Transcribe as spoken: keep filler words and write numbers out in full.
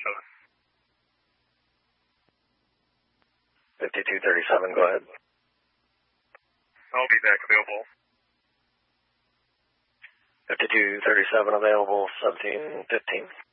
thirty-seven. fifty-two thirty-seven, go ahead. I'll be back available. fifty-two thirty-seven available, seventeen fifteen.